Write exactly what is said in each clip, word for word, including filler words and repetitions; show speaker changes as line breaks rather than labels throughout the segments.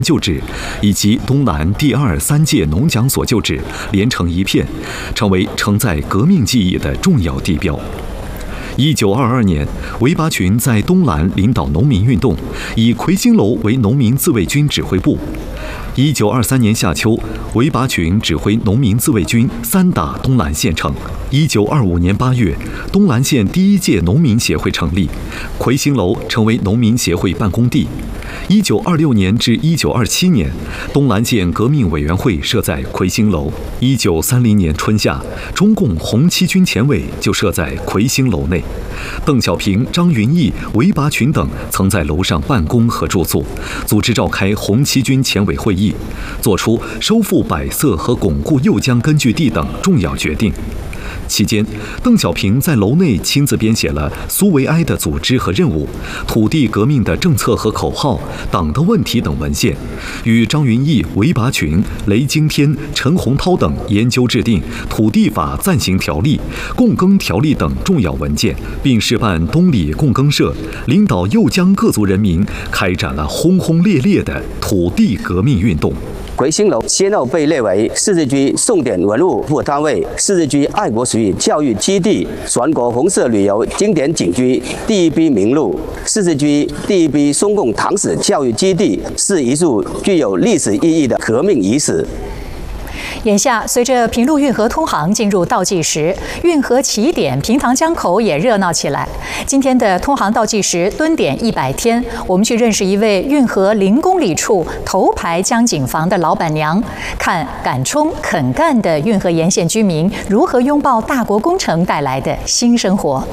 旧址以及东南第二、三届农讲所旧址连成一片，成为承载革命记忆的重要地标。一九二二年，韦拔群在东兰领导农民运动，以魁星楼为农民自卫军指挥部。一九二三年夏秋，韦拔群指挥农民自卫军三打东兰县城。一九二五年八月，东兰县第一届农民协会成立，魁星楼成为农民协会办公地。一九二六年至一九二七年，东兰县革命委员会设在魁星楼。一九三零年春夏，中共红七军前委就设在魁星楼内。邓小平、张云逸、韦拔群等曾在楼上办公和住宿，组织召开红七军前委会议，作出收复百色和巩固右江根据地等重要决定。期间，邓小平在楼内亲自编写了苏维埃的组织和任务、土地革命的政策和口号、党的问题等文献，与张云逸、韦拔群、雷惊天、陈洪涛等研究制定土地法暂行条例、共耕条例等重要文件，并试办东里共耕社，领导右江各族人民开展了轰轰烈烈的土地革命运动。
魁星楼先后被列为市治区重点文物服务单位、市治区爱国主义教育基地、全国红色旅游经典景区第一批名录、市治区第一批中共党史教育基地，是一处具有历史意义的革命遗址。
眼下，随着平陆运河通航进入倒计时，运河起点平塘江口也热闹起来。今天的通航倒计时蹲点一百天，我们去认识一位运河零公里处头牌江景房的老板娘，看敢冲肯干的运河沿线居民如何拥抱大国工程带来的新生活。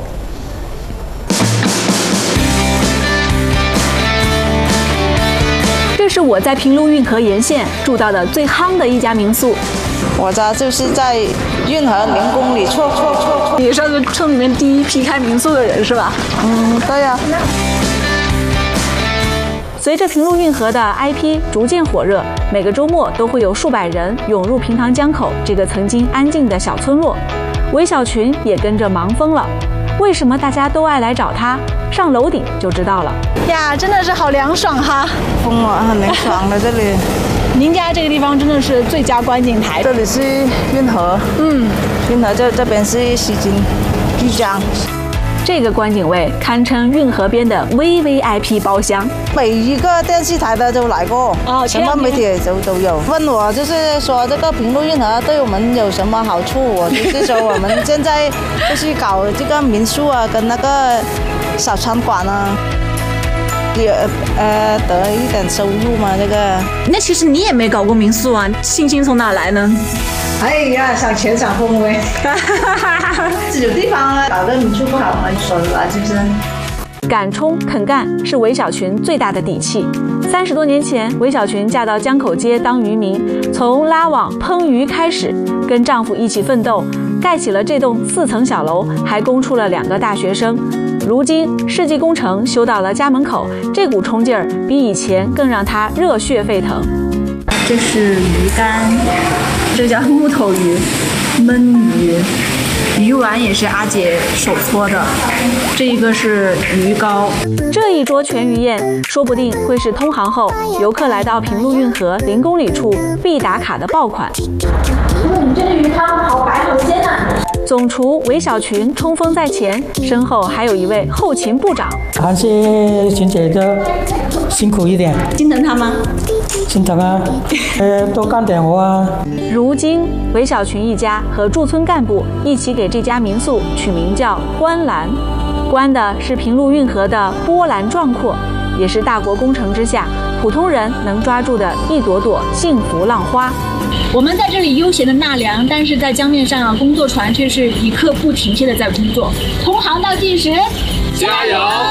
这是我在平陆运河沿线住到的最夯的一家民宿。
我家就是在运河零公里处。
你算是村里面第一批开民宿的人是吧？
嗯，对呀。
随着平陆运河的 I P 逐渐火热，每个周末都会有数百人涌入平塘江口这个曾经安静的小村落。韦小群也跟着忙疯了。为什么大家都爱来找他？上楼顶就知道了。
呀，真的是好凉爽哈！
风啊，很凉爽的这里。
您家这个地方真的是最佳观景台。
这里是运河，嗯，运河这这边是西津巨江。
这个观景位堪称运河边的 V V I P 包厢，
每一个电视台的都来过，
哦，
什么媒体都都有。问我就是说这个平陆运河对我们有什么好处？我就是说我们现在就是搞这个民宿啊，跟那个小餐馆啊。也呃得一点收入嘛，这个。
那其实你也没搞过民宿啊，信心从哪来呢？
哎呀，想钱想风味，有地方啊，搞个民宿不好吗？你说的吧，是不是？
敢冲肯干是韦小群最大的底气。三十多年前，韦小群嫁到江口街当渔民，从拉网烹鱼开始，跟丈夫一起奋斗，盖起了这栋四层小楼，还供出了两个大学生。如今世纪工程修到了家门口，这股冲劲儿比以前更让他热血沸腾。
这是鱼竿，这叫木头鱼，焖鱼。鱼丸也是阿姐手搓的，这一个是鱼糕。
这一桌全鱼宴，说不定会是通航后游客来到平陆运河零公里处必打卡的爆款。
你这个鱼汤好白好鲜啊！
总厨韦小群冲锋在前，身后还有一位后勤部长。
感谢群姐的辛苦一点，
心疼他吗？
心疼啊，呃，多干点活啊。
如今，韦小群一家和驻村干部一起给这家民宿取名叫“观澜”，观的是平陆运河的波澜壮阔，也是大国工程之下普通人能抓住的一朵朵幸福浪花。
我们在这里悠闲的纳凉，但是在江面上啊，工作船却是一刻不停歇的在工作。通航倒计时，加油！